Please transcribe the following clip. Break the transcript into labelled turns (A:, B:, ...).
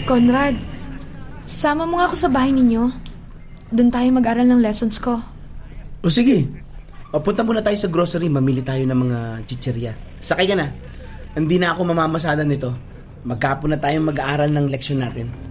A: Conrad, sama mo nga ako sa bahay ninyo. Doon tayo mag-aral ng lessons ko.
B: O sige. O punta muna tayo sa grocery, mamili tayo ng mga chichirya. Sakay ka na. Hindi na ako mamamasada nito. Magkapon na tayong mag-aaral ng leksyon natin.